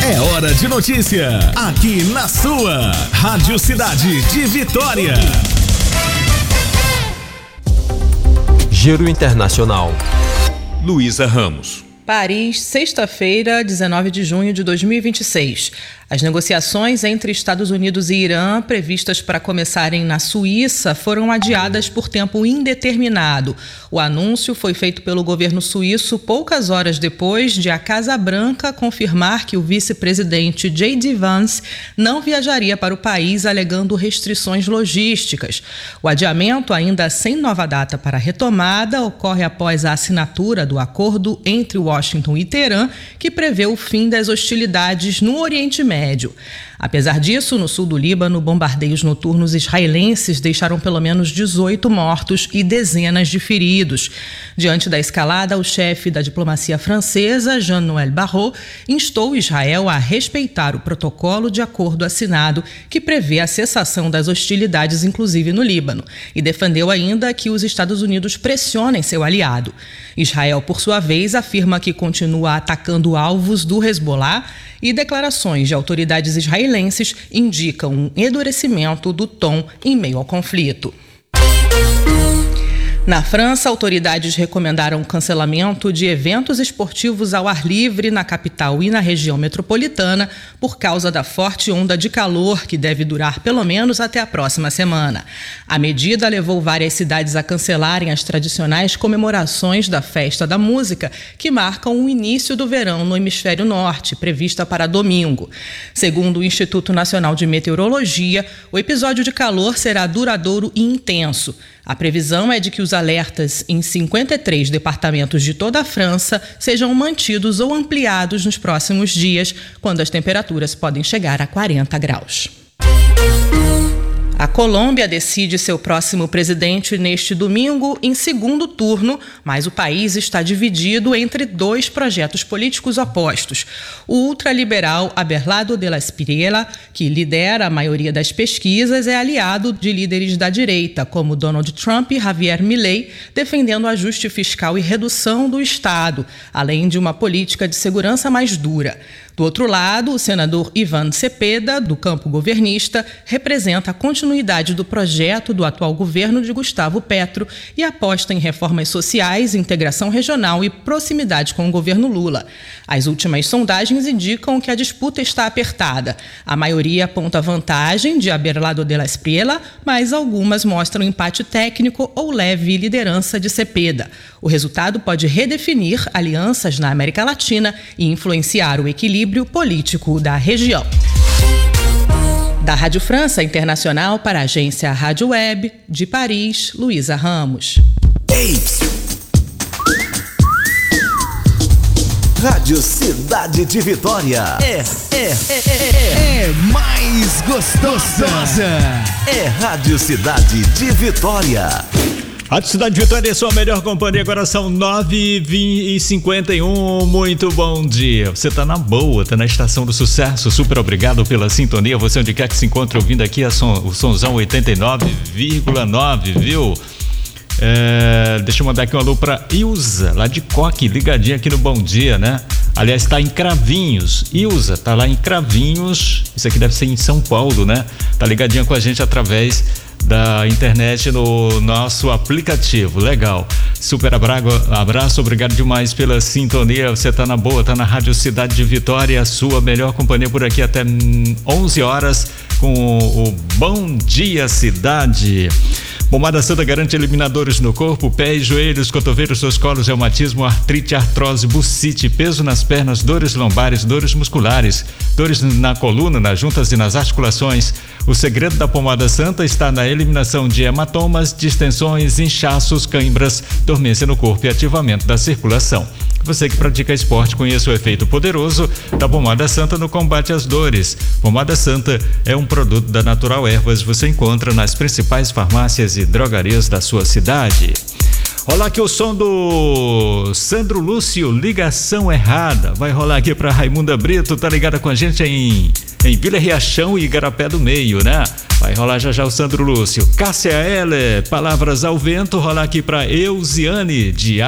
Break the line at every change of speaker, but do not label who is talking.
É hora de notícia, aqui na sua Rádio Cidade de Vitória.
Giro Internacional.
Luísa Ramos.
Paris, sexta-feira, 19 de junho de 2026. As negociações entre Estados Unidos e Irã, previstas para começarem na Suíça, foram adiadas por tempo indeterminado. O anúncio foi feito pelo governo suíço poucas horas depois de a Casa Branca confirmar que o vice-presidente J.D. Vance não viajaria para o país, alegando restrições logísticas. O adiamento, ainda sem nova data para a retomada, ocorre após a assinatura do acordo entre Washington e Teherã, que prevê o fim das hostilidades no Oriente Médio. Apesar disso, no sul do Líbano, bombardeios noturnos israelenses deixaram pelo menos 18 mortos e dezenas de feridos. Diante da escalada, o chefe da diplomacia francesa, Jean-Noël Barrot, instou Israel a respeitar o protocolo de acordo assinado, que prevê a cessação das hostilidades, inclusive no Líbano, e defendeu ainda que os Estados Unidos pressionem seu aliado. Israel, por sua vez, afirma que continua atacando alvos do Hezbollah, e declarações de autoridades israelenses indicam um endurecimento do tom em meio ao conflito. Na França, autoridades recomendaram o cancelamento de eventos esportivos ao ar livre na capital e na região metropolitana por causa da forte onda de calor que deve durar pelo menos até a próxima semana. A medida levou várias cidades a cancelarem as tradicionais comemorações da Festa da Música, que marcam o início do verão no hemisfério norte, prevista para domingo. Segundo o Instituto Nacional de Meteorologia, o episódio de calor será duradouro e intenso. A previsão é de que os alertas em 53 departamentos de toda a França sejam mantidos ou ampliados nos próximos dias, quando as temperaturas podem chegar a 40 graus. A Colômbia decide seu próximo presidente neste domingo em segundo turno, mas o país está dividido entre dois projetos políticos opostos. O ultraliberal Abelardo de la Espriella, que lidera a maioria das pesquisas, é aliado de líderes da direita, como Donald Trump e Javier Milei, defendendo ajuste fiscal e redução do Estado, além de uma política de segurança mais dura. Do outro lado, o senador Iván Cepeda, do campo governista, representa a continuidade do projeto do atual governo de Gustavo Petro e aposta em reformas sociais, integração regional e proximidade com o governo Lula. As últimas sondagens indicam que a disputa está apertada. A maioria aponta vantagem de Abelardo de la Espriella, mas algumas mostram empate técnico ou leve liderança de Cepeda. O resultado pode redefinir alianças na América Latina e influenciar o equilíbrio político da região. Da Rádio França Internacional para a agência Rádio Web de Paris, Luísa Ramos.
Rádio Cidade de Vitória. É mais gostosa. É Rádio Cidade de Vitória.
Rádio Cidade de Vitória é sua melhor companhia. Agora são 9h51. Muito bom dia. Você tá na boa, tá na estação do sucesso. Super obrigado pela sintonia. Você onde quer que se encontre ouvindo aqui o Sonzão 89,9, viu? Deixa eu mandar aqui um alô pra Ilza, lá de Coque, ligadinha aqui no Bom Dia, né? Aliás, tá em Cravinhos. Ilza, tá lá em Cravinhos. Isso aqui deve ser em São Paulo, né? Tá ligadinha com a gente através da internet no nosso aplicativo. Legal. Super abraço, obrigado demais pela sintonia. Você tá na boa, tá na Rádio Cidade de Vitória, a sua melhor companhia por aqui até 11 horas com o Bom Dia Cidade. Pomada Santa garante eliminadores no corpo, pés, joelhos, cotovelos, seus colos, reumatismo, artrite, artrose, bucite, peso nas pernas, dores lombares, dores musculares, dores na coluna, nas juntas e nas articulações. O segredo da Pomada Santa está na eliminação de hematomas, distensões, inchaços, cãibras, dormência no corpo e ativamento da circulação. Você que pratica esporte, conheça o efeito poderoso da Pomada Santa no combate às dores. Pomada Santa é um produto da Natural Ervas. Você encontra nas principais farmácias e drogarias da sua cidade. Rolar aqui o som do Sandro Lúcio, Ligação Errada. Vai rolar aqui pra Raimunda Brito, tá ligada com a gente em Vila Riachão e Igarapé do Meio, né? Vai rolar já o Sandro Lúcio. Cássia Heller, Palavras ao Vento, rolar aqui pra Eusiane de